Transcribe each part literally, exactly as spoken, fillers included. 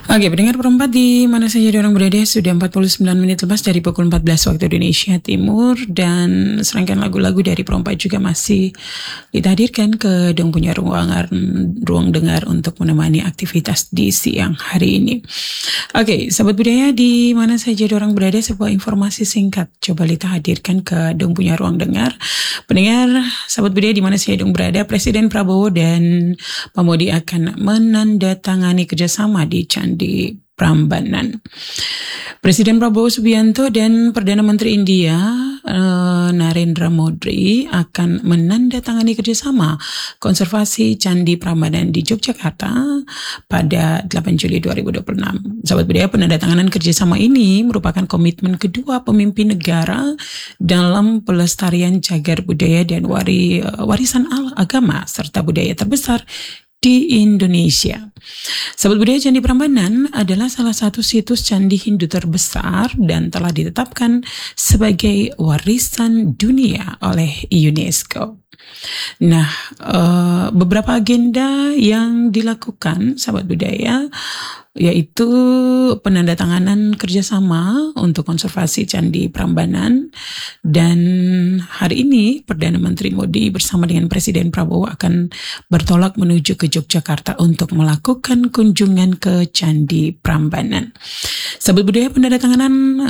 Oke, pendengar perempat di mana saja orang berada, sudah empat puluh sembilan menit lepas dari pukul empat belas waktu Indonesia Timur, dan serangkaian lagu-lagu dari perempat juga masih kita hadirkan ke dong punya ruangan ruang dengar untuk menemani aktivitas di siang hari ini. Oke, sahabat budaya di mana saja orang berada, sebuah informasi singkat coba kita hadirkan ke dong punya ruang dengar. Pendengar, sahabat budaya di mana saja dong berada, Presiden Prabowo dan Pak Modi akan menandatangani kerjasama di Candi Prambanan. Presiden Prabowo Subianto dan Perdana Menteri India uh, Narendra Modi akan menandatangani kerjasama konservasi Candi Prambanan di Yogyakarta pada delapan Juli dua ribu dua puluh enam. Sahabat budaya, penandatanganan kerjasama ini merupakan komitmen kedua pemimpin negara dalam pelestarian cagar budaya dan wari, uh, warisan agama serta budaya terbesar di Indonesia. Sahabat budaya, Candi Prambanan adalah salah satu situs candi Hindu terbesar dan telah ditetapkan sebagai warisan dunia oleh UNESCO. Nah, uh, beberapa agenda yang dilakukan sahabat budaya yaitu penandatanganan kerjasama untuk konservasi Candi Prambanan, dan hari ini Perdana Menteri Modi bersama dengan Presiden Prabowo akan bertolak menuju ke Yogyakarta untuk melakukan kunjungan ke Candi Prambanan. Sahabat budaya, penandatanganan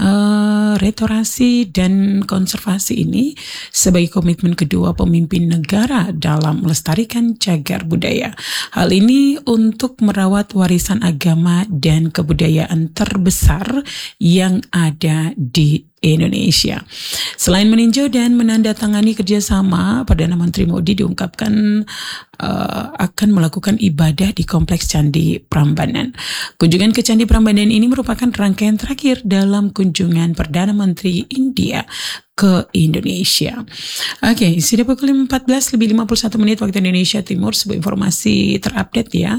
uh, restorasi dan konservasi ini sebagai komitmen kedua pemimpin negara dalam melestarikan cagar budaya. Hal ini untuk merawat warisan agama dan kebudayaan terbesar yang ada di Indonesia. Selain meninjau dan menandatangani kerjasama, Perdana Menteri Modi diungkapkan uh, akan melakukan ibadah di Kompleks Candi Prambanan. Kunjungan ke Candi Prambanan ini merupakan rangkaian terakhir dalam kunjungan Perdana Menteri India ke Indonesia. Oke, okay, sudah pukul empat belas lebih lima puluh satu menit waktu Indonesia Timur. Sebuah informasi terupdate ya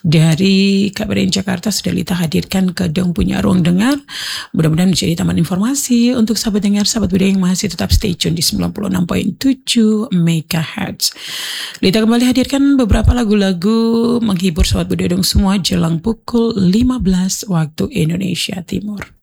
dari K B R Jakarta sudah kita hadirkan ke dong punya ruang dengar. Mudah-mudahan menjadi tambahan informasi untuk sahabat dengar, sahabat budaya yang masih tetap stay tune di sembilan puluh enam koma tujuh megahertz. Lita kembali hadirkan beberapa lagu-lagu menghibur sahabat budaya dong semua jelang pukul lima belas waktu Indonesia Timur.